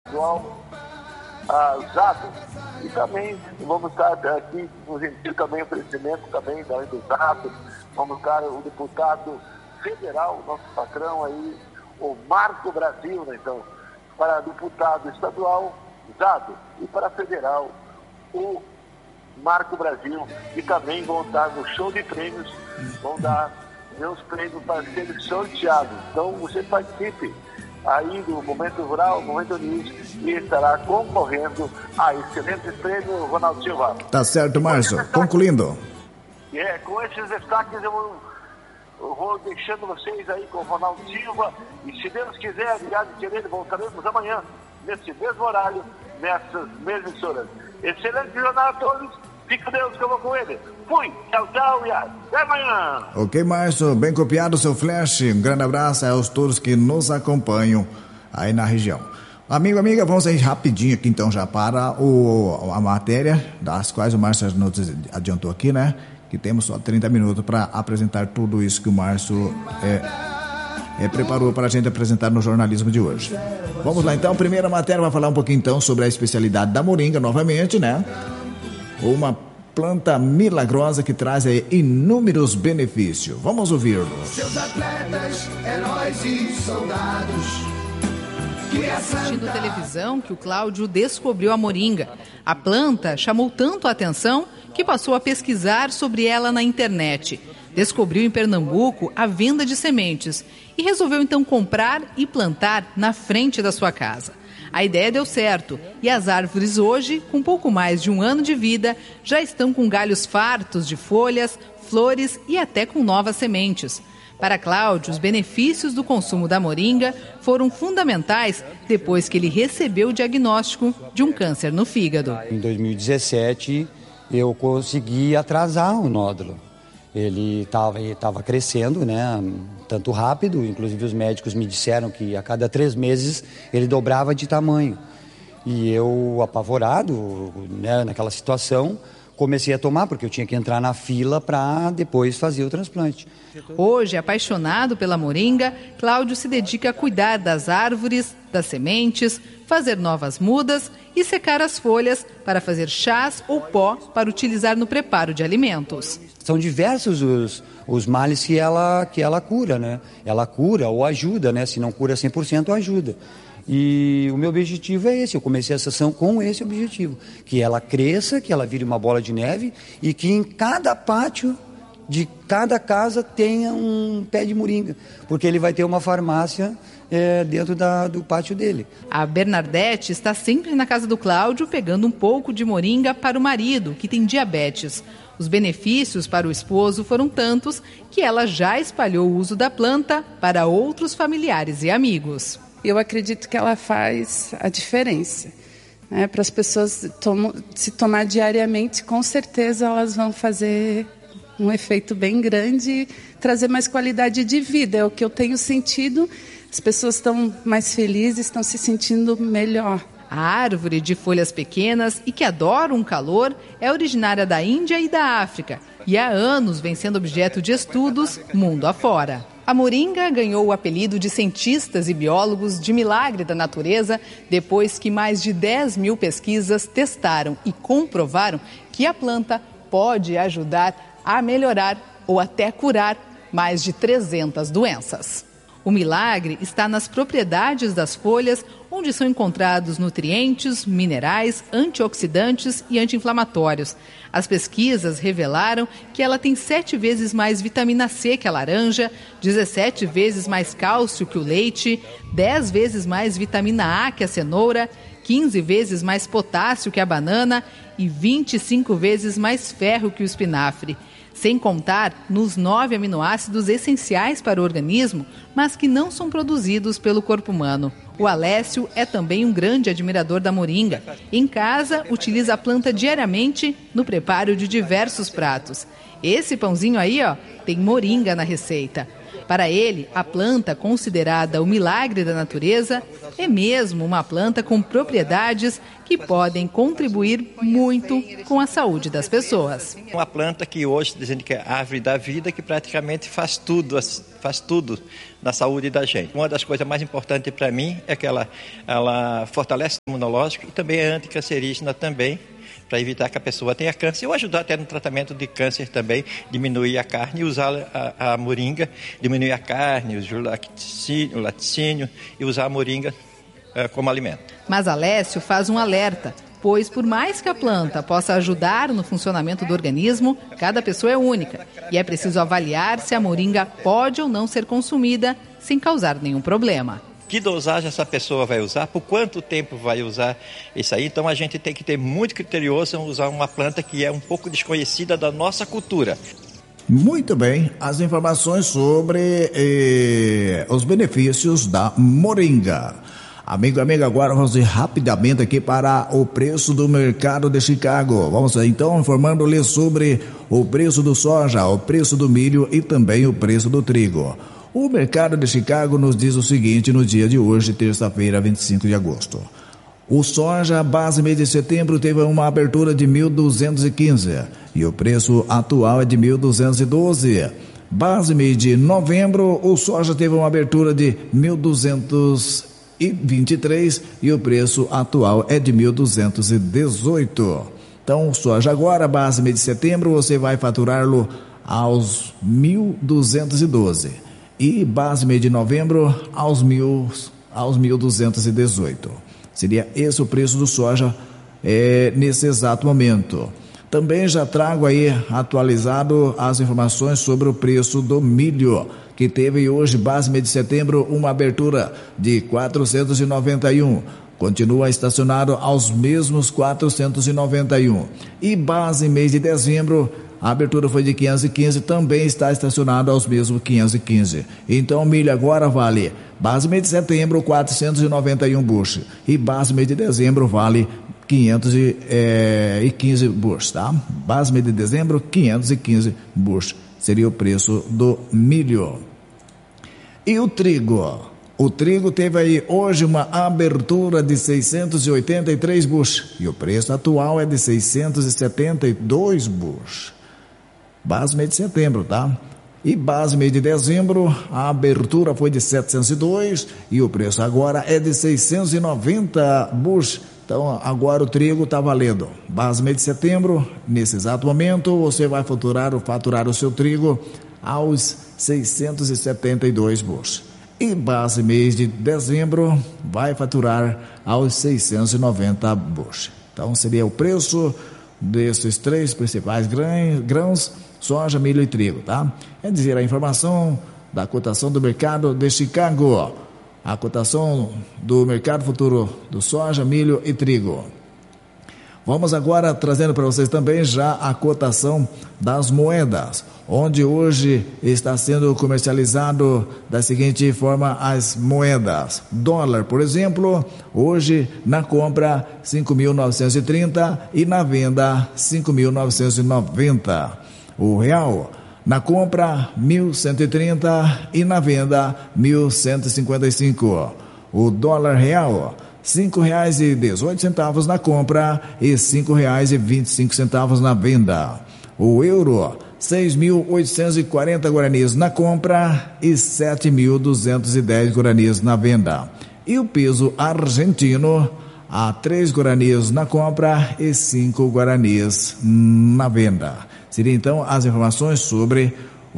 Zado. E também vamos estar aqui no gentil também oferecimento também do Zado. Vamos estar o deputado federal, nosso patrão aí, o Marco Brasil, né? Então, para deputado estadual, Zado, e para federal, o Marco Brasil, e também vão estar no show de prêmios, vão dar meus prêmios para serem sorteados. Então, você participe aí do Momento Rural, Momento News, e estará concorrendo a excelente prêmio, Ronaldo Silva. Tá certo, Márcio. Concluindo. Com esses destaques eu vou deixando vocês aí com o Ronaldo Silva, e se Deus quiser, ligado e querer, voltaremos amanhã, nesse mesmo horário, nessas mesmas emissoras. Excelente jornada a todos, fique com Deus que eu vou com ele. Fui, tchau e até amanhã. Ok, Márcio, bem copiado o seu flash. Um grande abraço aos todos que nos acompanham aí na região. Amigo, amiga, vamos aí rapidinho aqui então já para a matéria, das quais o Márcio nos adiantou aqui, né? Que temos só 30 minutos para apresentar tudo isso que o Márcio preparou para a gente apresentar no jornalismo de hoje. Vamos lá então, primeira matéria vai falar um pouquinho então sobre a especialidade da moringa novamente, né? Uma planta milagrosa que traz inúmeros benefícios. Vamos ouvi-lo. Seus atletas, heróis e soldados. Assistindo televisão que o Cláudio descobriu a moringa. A planta chamou tanto a atenção que passou a pesquisar sobre ela na internet. Descobriu em Pernambuco a venda de sementes e resolveu então comprar e plantar na frente da sua casa. A ideia deu certo e as árvores hoje, com pouco mais de 1 ano de vida, já estão com galhos fartos de folhas, flores e até com novas sementes. Para Cláudio, os benefícios do consumo da moringa foram fundamentais depois que ele recebeu o diagnóstico de um câncer no fígado. Em 2017, eu consegui atrasar o nódulo. Ele estava crescendo, né, tanto rápido, inclusive os médicos me disseram que a cada 3 meses ele dobrava de tamanho. E eu, apavorado, né, naquela situação, comecei a tomar, porque eu tinha que entrar na fila para depois fazer o transplante. Hoje, apaixonado pela moringa, Cláudio se dedica a cuidar das árvores, das sementes, fazer novas mudas e secar as folhas para fazer chás ou pó para utilizar no preparo de alimentos. São diversos os males que ela cura, né? Ela cura ou ajuda, né? Se não cura 100%, ajuda. E o meu objetivo é esse, eu comecei essa ação com esse objetivo, que ela cresça, que ela vire uma bola de neve e que em cada pátio de cada casa tenha um pé de moringa, porque ele vai ter uma farmácia dentro do pátio dele. A Bernadette está sempre na casa do Cláudio pegando um pouco de moringa para o marido, que tem diabetes. Os benefícios para o esposo foram tantos que ela já espalhou o uso da planta para outros familiares e amigos. Eu acredito que ela faz a diferença, né? Para as pessoas se tomar diariamente, com certeza elas vão fazer um efeito bem grande e trazer mais qualidade de vida. É o que eu tenho sentido, as pessoas estão mais felizes, estão se sentindo melhor. A árvore de folhas pequenas e que adora um calor é originária da Índia e da África e há anos vem sendo objeto de estudos mundo afora. A moringa ganhou o apelido de cientistas e biólogos de milagre da natureza depois que mais de 10 mil pesquisas testaram e comprovaram que a planta pode ajudar a melhorar ou até curar mais de 300 doenças. O milagre está nas propriedades das folhas, onde são encontrados nutrientes, minerais, antioxidantes e anti-inflamatórios. As pesquisas revelaram que ela tem 7 vezes mais vitamina C que a laranja, 17 vezes mais cálcio que o leite, 10 vezes mais vitamina A que a cenoura, 15 vezes mais potássio que a banana e 25 vezes mais ferro que o espinafre. Sem contar nos 9 aminoácidos essenciais para o organismo, mas que não são produzidos pelo corpo humano. O Alessio é também um grande admirador da moringa. Em casa, utiliza a planta diariamente no preparo de diversos pratos. Esse pãozinho aí, tem moringa na receita. Para ele, a planta, considerada o milagre da natureza, é mesmo uma planta com propriedades que podem contribuir muito com a saúde das pessoas. Uma planta que hoje, dizendo que é a árvore da vida, que praticamente faz tudo faz tudo na saúde da gente. Uma das coisas mais importantes para mim é que ela fortalece o imunológico e também é anticancerígena também, para evitar que a pessoa tenha câncer, ou ajudar até no tratamento de câncer também, diminuir a carne e usar a moringa, diminuir a carne, o laticínio e usar a moringa como alimento. Mas Alessio faz um alerta, pois por mais que a planta possa ajudar no funcionamento do organismo, cada pessoa é única e é preciso avaliar se a moringa pode ou não ser consumida sem causar nenhum problema. Que dosagem essa pessoa vai usar, por quanto tempo vai usar isso aí. Então a gente tem que ter muito criterioso em usar uma planta que é um pouco desconhecida da nossa cultura. Muito bem, as informações sobre os benefícios da moringa. Amigo, amiga, agora vamos ir rapidamente aqui para o preço do mercado de Chicago. Vamos então informando-lhe sobre o preço do soja, o preço do milho e também o preço do trigo. O mercado de Chicago nos diz o seguinte no dia de hoje, terça-feira, 25 de agosto. O soja base mês de setembro teve uma abertura de 1.215 e o preço atual é de 1.212. Base mês de novembro, o soja teve uma abertura de 1.223 e o preço atual é de 1.218. Então, o soja agora, base mês de setembro, você vai faturá-lo aos 1.212. E base mês de novembro aos 1.218. Seria esse o preço do soja nesse exato momento. Também já trago aí atualizado as informações sobre o preço do milho, que teve hoje, base mês de setembro, uma abertura de 491. Continua estacionado aos mesmos 491. E base mês de dezembro, a abertura foi de 515, também está estacionado aos mesmos 515. Então o milho agora vale, base mês de setembro, 491 bushel. E base mês de dezembro vale 515 bushel, tá? Base mês de dezembro, 515 bushel. Seria o preço do milho. E o trigo? O trigo teve aí hoje uma abertura de 683 bushel. E o preço atual é de 672 bushel. Base mês de setembro, tá? E base mês de dezembro, a abertura foi de 702 e o preço agora é de 690 bushel. Então agora o trigo está valendo. Base mês de setembro, nesse exato momento, você vai faturar o seu trigo aos 672 bushel. E base mês de dezembro vai faturar aos 690 bushel. Então seria o preço desses três principais grãos, soja, milho e trigo, tá? É dizer, a informação da cotação do mercado de Chicago, a cotação do mercado futuro do soja, milho e trigo. Vamos agora trazendo para vocês também já a cotação das moedas, onde hoje está sendo comercializado da seguinte forma as moedas. Dólar, por exemplo, hoje na compra 5.930 e na venda 5.990. O real, na compra 1.130 e na venda 1.155. O dólar real, R$5,18 na compra e R$5,25 na venda. O euro, 6.840 guaranis na compra e 7.210 guaranis na venda. E o peso argentino, a 3 guaranis na compra e 5 guaranis na venda. Seria então as informações sobre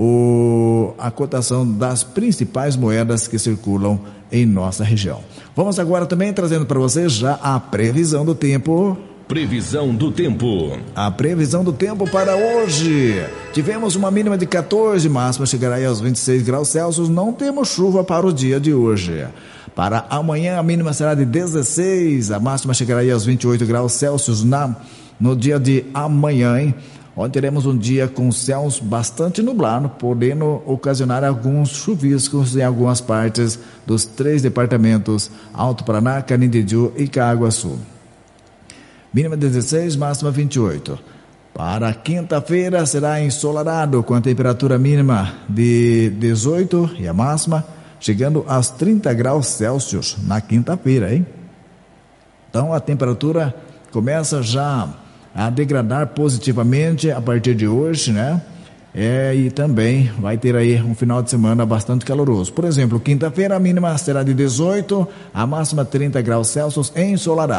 a cotação das principais moedas que circulam em nossa região. Vamos agora também trazendo para vocês já a previsão do tempo. Previsão do tempo. A previsão do tempo para hoje. Tivemos uma mínima de 14, máxima chegará aí aos 26 graus Celsius. Não temos chuva para o dia de hoje. Para amanhã a mínima será de 16, a máxima chegará aí aos 28 graus Celsius no dia de amanhã, hein? Onde teremos um dia com céus bastante nublado, podendo ocasionar alguns chuviscos em algumas partes dos 3 departamentos, Alto Paraná, Canindiju e Caguaçu. Mínima 16, máxima 28. Para quinta-feira será ensolarado, com a temperatura mínima de 18 e a máxima chegando aos 30 graus Celsius na quinta-feira, hein? Então a temperatura começa já a degradar positivamente a partir de hoje, né? E também vai ter aí um final de semana bastante caloroso. Por exemplo, quinta-feira a mínima será de 18, a máxima 30 graus Celsius ensolarada.